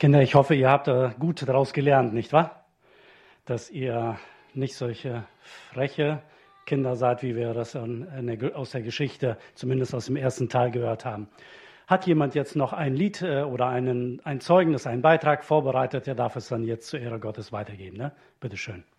Kinder, ich hoffe, ihr habt gut daraus gelernt, nicht wahr? Dass ihr nicht solche freche Kinder seid, wie wir das aus der Geschichte, zumindest aus dem ersten Teil gehört haben. Hat jemand jetzt noch ein Lied oder ein Zeugnis, einen Beitrag vorbereitet, der darf es dann jetzt zur Ehre Gottes weitergeben. Ne? Bitte schön.